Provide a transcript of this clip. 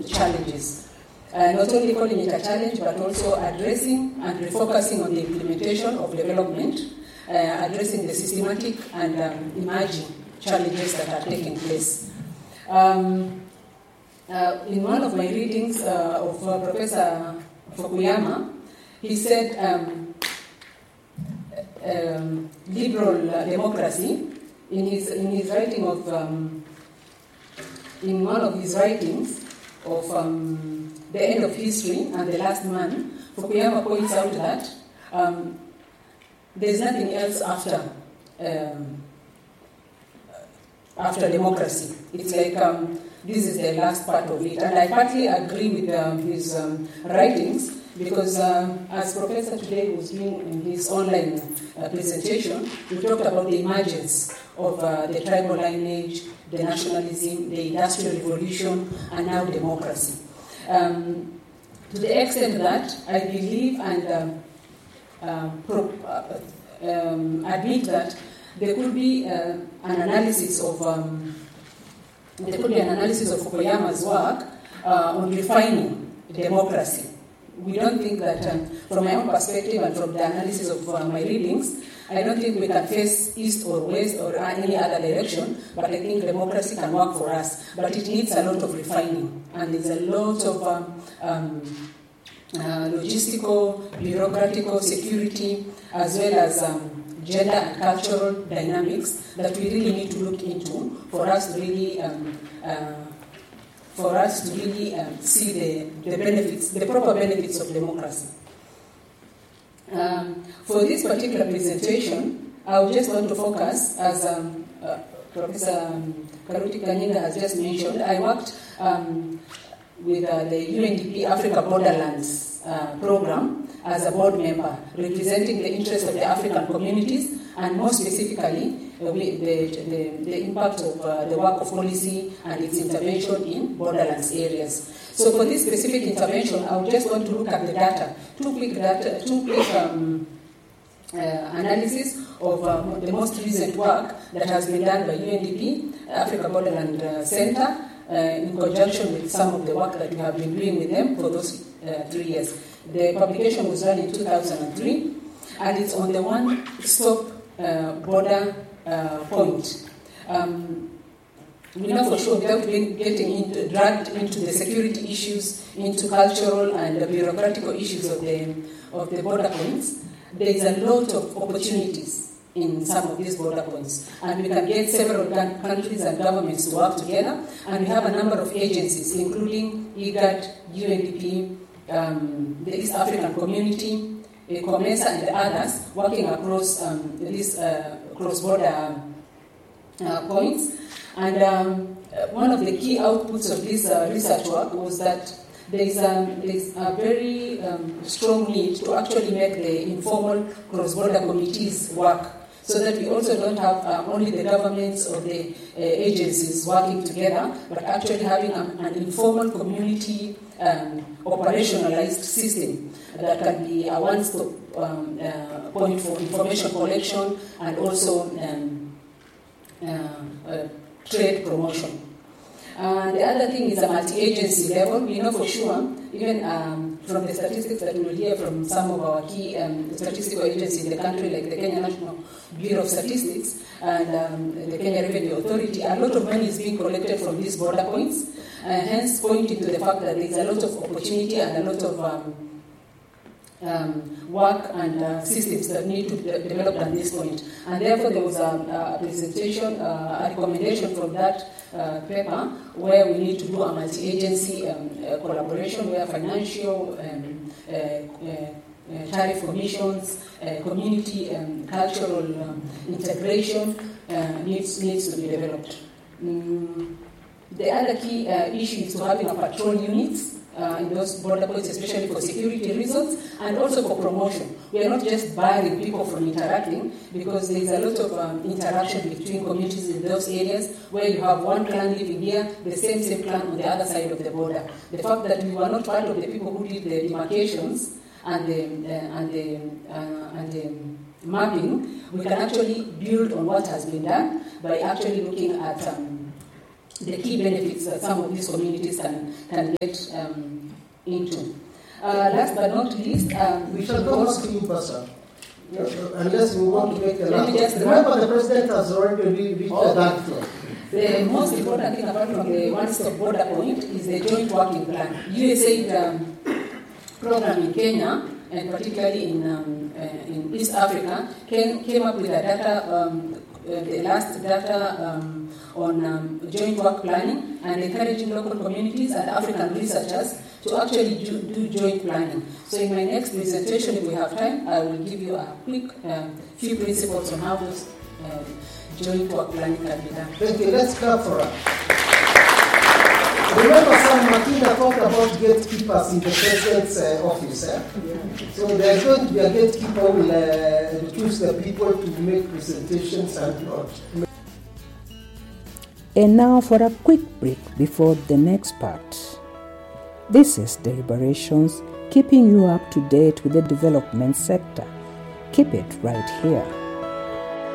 challenges. Not only calling it a challenge, but also addressing and refocusing on the implementation of development, addressing the systematic and emerging challenges that are taking place. In one of my readings of Professor Fukuyama, he said liberal democracy in his writing of in one of his writings of The End of History and the Last Man, Fukuyama points out that there's nothing else after democracy. It's like this is the last part of it. And I partly agree with his writings because as Professor today was doing in his online presentation, we talked about the emergence of the tribal lineage, the nationalism, the industrial revolution, and now democracy. To the extent that I believe and admit that there could be an analysis of Fukuyama's work on refining democracy. We don't think that, from my own perspective and from the analysis of my readings, I don't think we can face east or west or any other direction, but I think democracy can work for us. But it needs a lot of refining, and there's a lot of logistical, bureaucratical, security, as well as gender and cultural dynamics that we really need to look into for us to really see the benefits, the proper benefits of democracy. For this particular presentation, I would just want to focus, as Professor Karuti Kanyinga has just mentioned, I worked with the UNDP Africa Borderlands program as a board member, representing the interests of the African communities, and more specifically, the impact of the work of policy and its intervention in borderlands areas. So for this specific intervention, I would just want to look at the data, two quick analysis of the most recent work that has been done by UNDP, Africa Borderland Center, in conjunction with some of the work that we have been doing with them for those 3 years. The publication was done in 2003, and it's on the one-stop border point. We know for sure, without getting dragged into the security issues, into cultural and bureaucratical issues of the border points, there is a lot of opportunities in some of these border points. And we can get several countries and governments to work together, and we have a number of agencies, including IGAD, UNDP, the East African Community, COMESA, and the others, working across these cross-border points. And one of the key outputs of this research work was that there is a very strong need to actually make the informal cross-border committees work, so that we also don't have only the governments or the agencies working together, but actually having an informal community operationalized system that can be a one-stop point for information collection and also trade promotion. The other thing is a multi-agency level. We know for sure, even from the statistics that we will hear from some of our key statistical agencies in the country, like the Kenya National Bureau of Statistics and the Kenya Revenue Authority, a lot of money is being collected from these border points, hence pointing to the fact that there is a lot of opportunity and a lot of work and systems that need to be developed at this point. And therefore, there was a presentation, a recommendation from that paper where we need to do a multi-agency collaboration where financial, tariff commissions, community and cultural integration needs to be developed. The other key issue is to having a patrol units in those border points, especially for security reasons and also for promotion. We are not just barring people from interacting, because there is a lot of interaction between communities in those areas where you have one clan living here, the same clan on the other side of the border. The fact that we were not part of the people who did the demarcations and the mapping, we can actually build on what has been done by actually looking at the key benefits that some of these communities can get into. Last but not least, we shall come back to you, Pastor. Unless we want to make a Let me just remember, the president has already reached the dark floor. The most important thing apart from the one-stop border point is the joint working plan. USAID program in Kenya, and particularly in East Africa, came up with a data, the last data on joint work planning and encouraging local communities and African researchers to actually do joint planning. So in my next presentation, if we have time, I will give you a quick few principles on how those joint work planning can be done. Thank you. Let's clap for her. Remember, Sam Martina talked about gatekeepers in the president's office. Yeah. So there's going to be a gatekeeper who will choose the people to make presentations and not. And now for a quick break before the next part. This is Deliberations, keeping you up to date with the development sector. Keep it right here.